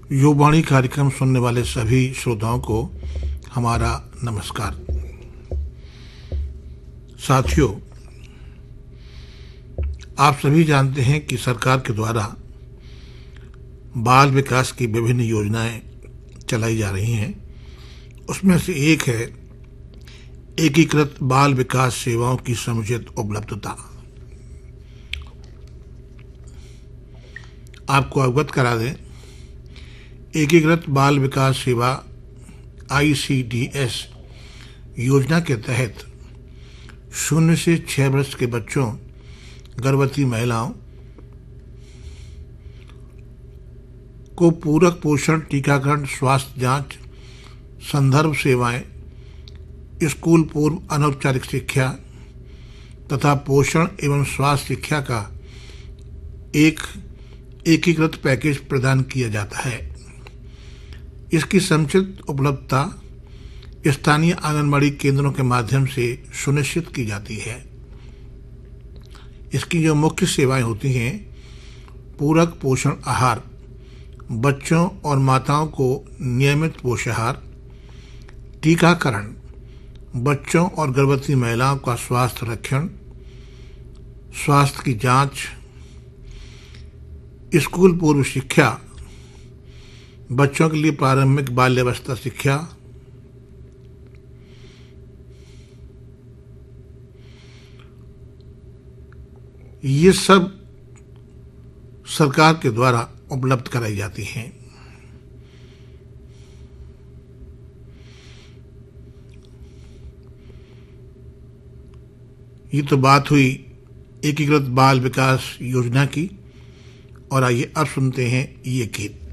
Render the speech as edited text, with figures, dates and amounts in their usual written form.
युवाणी कार्यक्रम सुनने वाले सभी श्रोताओं को हमारा नमस्कार। साथियों, आप सभी जानते हैं कि सरकार के द्वारा बाल विकास की विभिन्न योजनाएं चलाई जा रही हैं। उसमें से एक है एकीकृत बाल विकास सेवाओं की समुचित उपलब्धता। आपको अवगत करा दें, एकीकृत बाल विकास सेवा ICDS योजना के तहत 0 से 6 वर्ष के बच्चों, गर्भवती महिलाओं को पूरक पोषण, टीकाकरण, स्वास्थ्य जांच, संदर्भ सेवाएं, स्कूल पूर्व अनौपचारिक शिक्षा तथा पोषण एवं स्वास्थ्य शिक्षा का एक एकीकृत पैकेज प्रदान किया जाता है। इसकी समुचित उपलब्धता स्थानीय आंगनबाड़ी केंद्रों के माध्यम से सुनिश्चित की जाती है। इसकी जो मुख्य सेवाएं होती हैं, पूरक पोषण आहार, बच्चों और माताओं को नियमित पोषाहार, टीकाकरण, बच्चों और गर्भवती महिलाओं का स्वास्थ्य रक्षण, स्वास्थ्य की जांच, स्कूल पूर्व शिक्षा, बच्चों के लिए प्रारंभिक बाल्यावस्था शिक्षा, ये सब सरकार के द्वारा उपलब्ध कराई जाती हैं। ये तो बात हुई एकीकृत बाल विकास योजना की, और आइए अब सुनते हैं ये गीत।